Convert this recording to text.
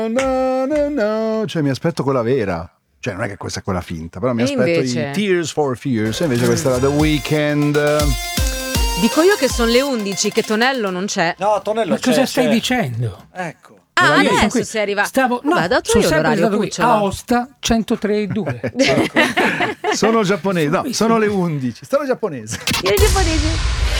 No, no, no. Cioè mi aspetto quella vera. Cioè non è che questa è quella finta, però mi aspetto invece... i Tears for Fears. E invece questa era The Weeknd. Dico io che sono le 11, che Tonello non c'è. No, Tonello Ma cosa stai dicendo? Ecco. Ah, Io adesso qui. sei arrivato. No, Vabbè, dato sono io sempre l'orario stato qui. cucciolo. Aosta 103,2. Sono giapponese, no, sono le 11. Sono giapponese. Io giapponese.